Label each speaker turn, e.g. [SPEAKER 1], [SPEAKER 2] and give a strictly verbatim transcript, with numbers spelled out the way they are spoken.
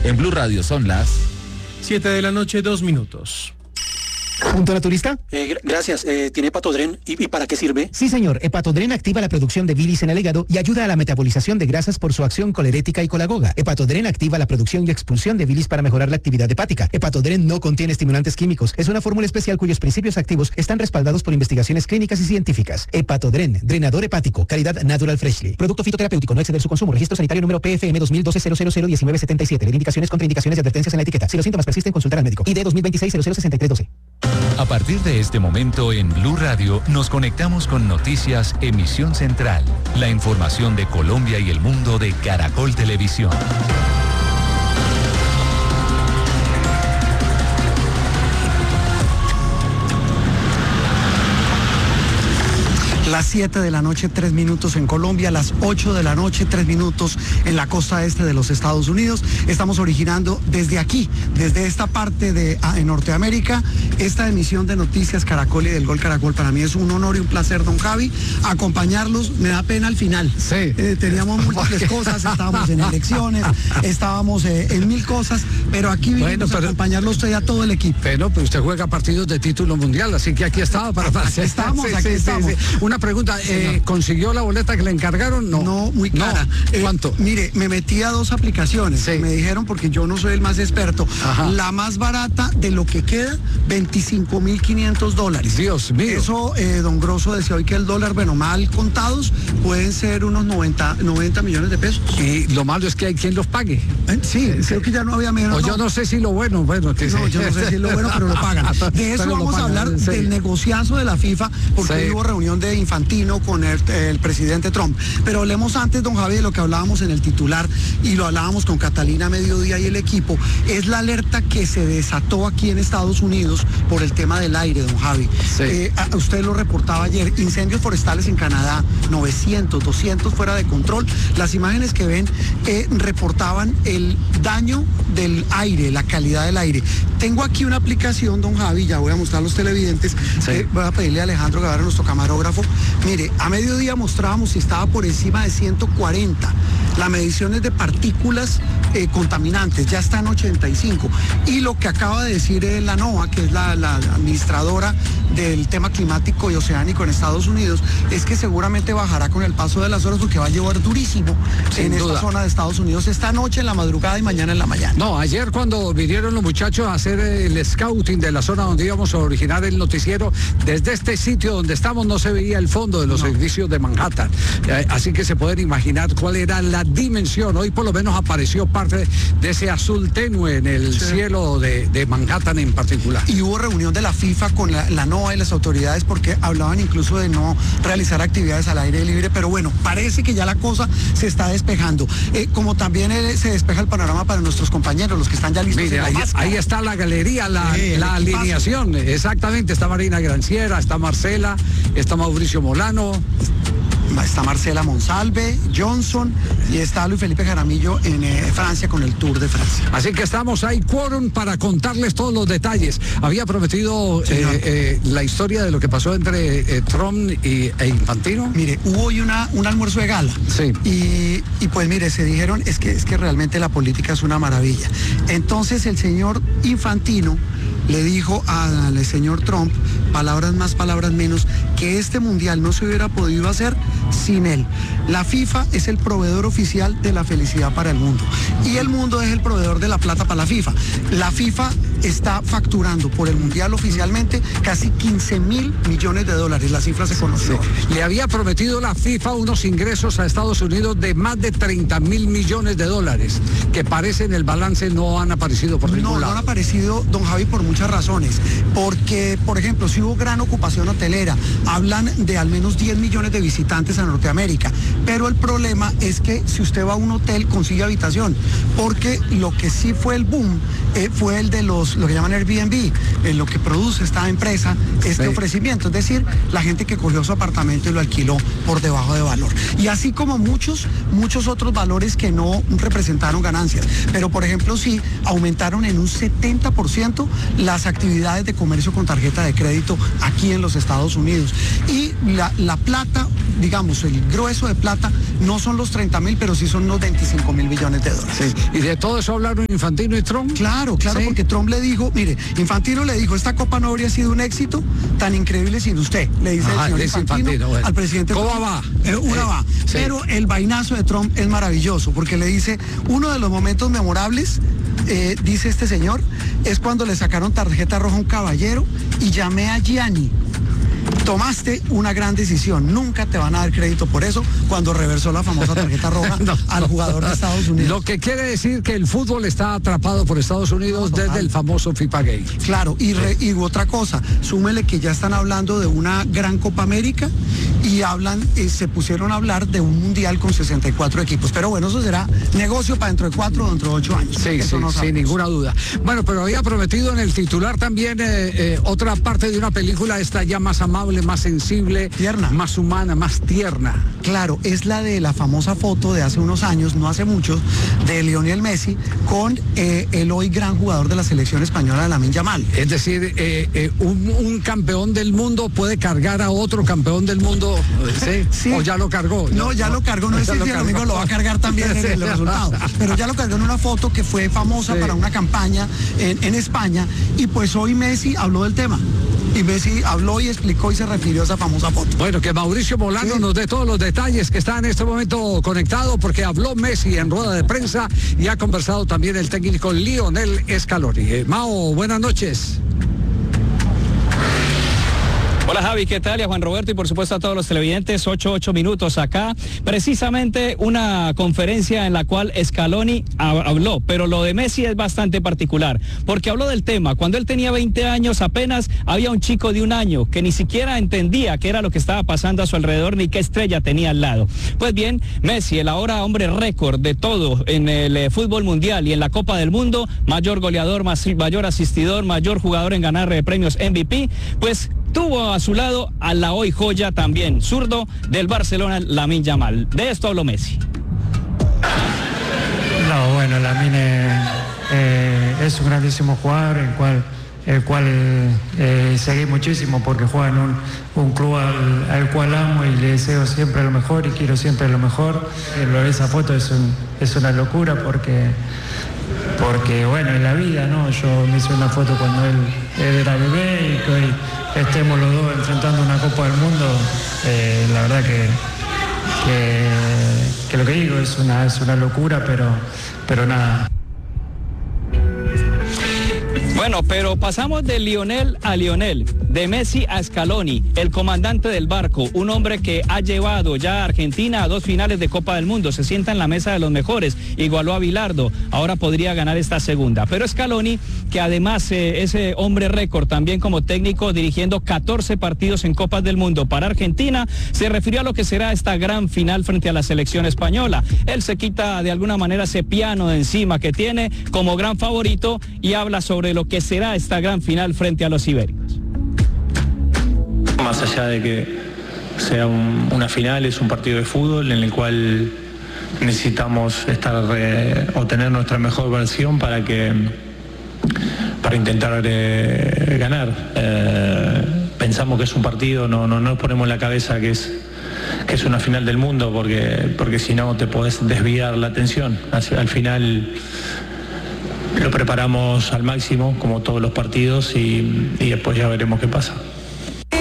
[SPEAKER 1] En Blue Radio son las
[SPEAKER 2] siete de la noche, dos minutos.
[SPEAKER 3] ¿Punto naturista?
[SPEAKER 4] Eh, gr- gracias. Eh, ¿Tiene Hepatodren? ¿Y, ¿Y para qué sirve?
[SPEAKER 3] Sí, señor. Hepatodren activa la producción de bilis en el hígado y ayuda a la metabolización de grasas por su acción colerética y colagoga. Hepatodren activa la producción y expulsión de bilis para mejorar la actividad hepática. Hepatodren no contiene estimulantes químicos. Es una fórmula especial cuyos principios activos están respaldados por investigaciones clínicas y científicas. Hepatodren, drenador hepático, calidad Natural Freshly. Producto fitoterapéutico, no exceder su consumo. Registro sanitario número P F M dos mil doce cero cero cero diecinueve setenta y siete. Indicaciones, contraindicaciones y advertencias en la etiqueta. Si los síntomas persisten, consultar al médico. I D dos mil veintiséis cero cero sesenta y tres doce.
[SPEAKER 5] A partir de este momento en Blue Radio nos conectamos con Noticias Emisión Central, la información de Colombia y el mundo de Caracol Televisión.
[SPEAKER 6] Las siete de la noche, tres minutos en Colombia, las ocho de la noche, tres minutos en la costa este de los Estados Unidos. Estamos originando desde aquí, desde esta parte de ah, en Norteamérica, esta emisión de Noticias Caracol y del Gol Caracol. Para mí es un honor y un placer, don Javi, acompañarlos. Me da pena al final.
[SPEAKER 7] Sí.
[SPEAKER 6] Eh, teníamos múltiples cosas, estábamos en elecciones, estábamos eh, en mil cosas, pero aquí vinimos
[SPEAKER 7] Bueno, pero-
[SPEAKER 6] a acompañarlo usted y a todo el equipo.
[SPEAKER 7] Pero, pero usted juega partidos de título mundial, así que aquí estaba para... para
[SPEAKER 6] Aquí estamos, aquí estamos.
[SPEAKER 7] Una pregunta, eh, ¿consiguió la boleta que le encargaron? No,
[SPEAKER 6] No, muy cara.
[SPEAKER 7] No.
[SPEAKER 6] Eh,
[SPEAKER 7] ¿Cuánto?
[SPEAKER 6] Mire, me metí a dos aplicaciones.
[SPEAKER 7] Sí.
[SPEAKER 6] Me dijeron, porque yo no soy el más experto,
[SPEAKER 7] Ajá.
[SPEAKER 6] la más barata de lo que queda, veinticinco mil quinientos dólares.
[SPEAKER 7] Dios mío.
[SPEAKER 6] Eso, eh, don Grosso decía hoy que el dólar, bueno, mal contados, pueden ser unos noventa, noventa millones de pesos.
[SPEAKER 7] Y lo malo es que hay quien los pague.
[SPEAKER 6] Eh, Sí,
[SPEAKER 7] Sí,
[SPEAKER 6] creo
[SPEAKER 7] sí.
[SPEAKER 6] que ya no había menos.
[SPEAKER 7] O yo no sé si lo bueno, bueno, que
[SPEAKER 6] No,
[SPEAKER 7] sí.
[SPEAKER 6] yo no sé si es lo bueno, pero lo pagan. De eso
[SPEAKER 7] Pero lo
[SPEAKER 6] vamos a
[SPEAKER 7] pagan,
[SPEAKER 6] hablar
[SPEAKER 7] sí.
[SPEAKER 6] del negociazo de la FIFA, porque
[SPEAKER 7] Sí.
[SPEAKER 6] hoy hubo reunión de Infantino con el, el presidente Trump. Pero hablemos antes, don Javi, de lo que hablábamos en el titular y lo hablábamos con Catalina Mediodía y el equipo. Es la alerta que se desató aquí en Estados Unidos por el tema del aire, don Javi.
[SPEAKER 7] Sí.
[SPEAKER 6] Eh, a- usted lo reportaba ayer, incendios forestales en Canadá, novecientos, doscientos fuera de control. Las imágenes que ven eh, reportaban el daño del aire, la calidad del aire. Tengo aquí una aplicación, don Javi, ya voy a mostrar a los televidentes.
[SPEAKER 7] Sí.
[SPEAKER 6] Eh, voy a pedirle a Alejandro Guevara, nuestro camarógrafo. Mire, a mediodía mostrábamos si estaba por encima de ciento cuarenta. Las mediciones de partículas eh, contaminantes ya está en ochenta y cinco. Y lo que acaba de decir eh, la NOAA, que es la, la administradora del tema climático y oceánico en Estados Unidos, es que seguramente bajará con el paso de las horas porque va a llevar durísimo
[SPEAKER 7] Sin
[SPEAKER 6] en
[SPEAKER 7] duda.
[SPEAKER 6] esta zona de Estados Unidos esta noche, en la madrugada y mañana en la mañana.
[SPEAKER 7] No, ayer cuando vinieron los muchachos a hacer el scouting de la zona donde íbamos a originar el noticiero, desde este sitio donde estamos no se veía el fondo de los edificios de Manhattan. Eh, así que se pueden imaginar cuál era la dimensión. Hoy por lo menos apareció parte de ese azul tenue en el
[SPEAKER 6] Sí.
[SPEAKER 7] cielo de, de Manhattan en particular.
[SPEAKER 6] Y hubo reunión de la FIFA con la, la NOAA y las autoridades porque hablaban incluso de no realizar actividades al aire libre, pero bueno, parece que ya la cosa se está despejando. Eh, como también eh, se despeja el panorama para nuestros compañeros, los que están ya listos.
[SPEAKER 7] Mire,
[SPEAKER 6] en la
[SPEAKER 7] ahí,
[SPEAKER 6] máscara.
[SPEAKER 7] ahí está la galería, la,
[SPEAKER 6] Sí, el
[SPEAKER 7] la
[SPEAKER 6] equipazo.
[SPEAKER 7] alineación. Exactamente, está Marina Granciera, está Marcela, está Mauricio Molano.
[SPEAKER 6] Está Marcela Monsalve, Johnson y está Luis Felipe Jaramillo en eh, Francia con el Tour de Francia.
[SPEAKER 7] Así que estamos ahí, quórum, para contarles todos los detalles. Había prometido
[SPEAKER 6] Señor.
[SPEAKER 7] eh, eh, la historia de lo que pasó entre eh, Trump y, e Infantino.
[SPEAKER 6] Mire, hubo hoy una, un almuerzo de gala.
[SPEAKER 7] Sí.
[SPEAKER 6] Y, y pues mire, se dijeron, es que, es que realmente la política es una maravilla. Entonces el señor Infantino le dijo al señor Trump, palabras más, palabras menos, que este mundial no se hubiera podido hacer sin él. La FIFA es el proveedor oficial de la felicidad para el mundo y el mundo es el proveedor de la plata para la FIFA. La FIFA está facturando por el mundial oficialmente casi quince mil millones de dólares. La cifra se conoció.
[SPEAKER 7] Le había prometido la FIFA unos ingresos a Estados Unidos de más de treinta mil millones de dólares, que parece en el balance no han aparecido por ningún
[SPEAKER 6] No, no
[SPEAKER 7] lado.
[SPEAKER 6] han aparecido, don Javi, por muchas razones. Porque, por ejemplo, si hubo gran ocupación hotelera, hablan de al menos diez millones de visitantes a Norteamérica. Pero el problema es que si usted va a un hotel, consigue habitación. Porque lo que sí fue el boom eh, fue el de los los, lo que llaman Airbnb, en lo que produce esta empresa este
[SPEAKER 7] Sí.
[SPEAKER 6] ofrecimiento, es decir, la gente que cogió su apartamento y lo alquiló por debajo de valor. Y así como muchos, muchos otros valores que no representaron ganancias, pero por ejemplo sí aumentaron en un setenta por ciento las actividades de comercio con tarjeta de crédito aquí en los Estados Unidos. Y la, la plata, digamos, el grueso de plata no son los treinta mil, pero sí son unos veinticinco mil millones de dólares.
[SPEAKER 7] Sí. ¿Y de todo eso hablaron Infantino y Trump?
[SPEAKER 6] Claro, claro,
[SPEAKER 7] Sí.
[SPEAKER 6] porque Trump le dijo, mire, Infantino le dijo, esta copa no habría sido un éxito tan increíble sin usted, le dice
[SPEAKER 7] Ajá,
[SPEAKER 6] el señor
[SPEAKER 7] dice
[SPEAKER 6] Infantino,
[SPEAKER 7] Infantino, bueno.
[SPEAKER 6] al presidente.
[SPEAKER 7] ¿Cómo
[SPEAKER 6] Trump.
[SPEAKER 7] va?
[SPEAKER 6] Eh, una
[SPEAKER 7] Eh,
[SPEAKER 6] va.
[SPEAKER 7] sí.
[SPEAKER 6] Pero el vainazo de Trump es maravilloso, porque le dice, uno de los momentos memorables, eh, dice este señor, es cuando le sacaron tarjeta roja a un caballero y llamé a Gianni. Tomaste una gran decisión, nunca te van a dar crédito por eso, cuando reversó la famosa tarjeta roja
[SPEAKER 7] No,
[SPEAKER 6] al
[SPEAKER 7] no.
[SPEAKER 6] jugador de Estados Unidos.
[SPEAKER 7] Lo que quiere decir que el fútbol está atrapado por Estados Unidos
[SPEAKER 6] Total.
[SPEAKER 7] desde el famoso FIFA Gate.
[SPEAKER 6] Claro, y, re- y otra cosa, súmele que ya están hablando de una gran Copa América y hablan, eh, se pusieron a hablar de un mundial con sesenta y cuatro equipos. Pero bueno, eso será negocio para dentro de cuatro o dentro de ocho años.
[SPEAKER 7] Sí,
[SPEAKER 6] Eso
[SPEAKER 7] sí,
[SPEAKER 6] no
[SPEAKER 7] sin
[SPEAKER 6] sabemos.
[SPEAKER 7] ninguna duda. Bueno, pero había prometido en el titular también eh, eh, otra parte de una película, esta ya más amable, más sensible,
[SPEAKER 6] Tierna.
[SPEAKER 7] más humana, más tierna.
[SPEAKER 6] Claro, es la de la famosa foto de hace unos años, no hace mucho, de Lionel Messi con eh, el hoy gran jugador de la selección española, Lamine Yamal.
[SPEAKER 7] Es decir, eh, eh, un, un campeón del mundo puede cargar a otro campeón del mundo, ¿sí?
[SPEAKER 6] Sí.
[SPEAKER 7] O ya lo cargó.
[SPEAKER 6] No, ya lo cargó, no sé
[SPEAKER 7] Ya
[SPEAKER 6] si
[SPEAKER 7] lo
[SPEAKER 6] el
[SPEAKER 7] cargó.
[SPEAKER 6] domingo lo va a cargar también en el
[SPEAKER 7] Sí.
[SPEAKER 6] resultado, pero ya lo cargó en una foto que fue famosa
[SPEAKER 7] Sí.
[SPEAKER 6] para una campaña en, en España, y pues hoy Messi habló del tema, y Messi habló y explicó y se refirió a esa famosa foto.
[SPEAKER 7] Bueno, que Mauricio Molano
[SPEAKER 6] Sí.
[SPEAKER 7] nos dé todos los detalles, que está en este momento conectado, porque habló Messi en rueda de prensa y ha conversado también el técnico Lionel Scaloni. Eh, Mao, buenas noches.
[SPEAKER 1] Hola Javi, ¿qué tal? Y a Juan Roberto y por supuesto a todos los televidentes, ocho, ocho minutos acá. Precisamente una conferencia en la cual Scaloni habló, pero lo de Messi es bastante particular, porque habló del tema. Cuando él tenía veinte años apenas, había un chico de un año que ni siquiera entendía qué era lo que estaba pasando a su alrededor ni qué estrella tenía al lado. Pues bien, Messi, el ahora hombre récord de todo en el eh, fútbol mundial y en la Copa del Mundo, mayor goleador, más, mayor asistidor, mayor jugador en ganar eh, premios M V P, pues tuvo a su lado a la hoy joya también, zurdo del Barcelona, Lamine Yamal. De esto habló Messi.
[SPEAKER 8] No, bueno, Lamine eh, es un grandísimo jugador, el cual, el cual eh, seguí muchísimo porque juega en un, un club al, al cual amo y le deseo siempre lo mejor y quiero siempre lo mejor. Eh, lo de esa foto es, un, es una locura porque, porque, bueno, en la vida, ¿no? Yo me hice una foto cuando él, él era bebé y que hoy estemos los dos enfrentando una Copa del Mundo, eh, la verdad que, que, que lo que digo es una, es una locura, pero, pero nada.
[SPEAKER 1] Bueno, pero pasamos de Lionel a Lionel, de Messi a Scaloni, el comandante del barco, un hombre que ha llevado ya a Argentina a dos finales de Copa del Mundo, se sienta en la mesa de los mejores, igualó a Bilardo, ahora podría ganar esta segunda. Pero Scaloni, que además eh, es eh, hombre récord también como técnico, dirigiendo catorce partidos en Copas del Mundo para Argentina, se refirió a lo que será esta gran final frente a la selección española. Él se quita de alguna manera ese piano de encima que tiene como gran favorito y habla sobre lo que será esta gran final frente a los ibéricos.
[SPEAKER 9] Más allá de que sea un, una final, es un partido de fútbol en el cual necesitamos estar eh, o tener nuestra mejor versión para que para intentar eh, ganar. Eh, pensamos que es un partido, no, no, no nos ponemos en la cabeza que es que es una final del mundo, porque porque si no te podés desviar la atención. Al, al final lo preparamos al máximo, como todos los partidos, y, y después ya veremos qué pasa.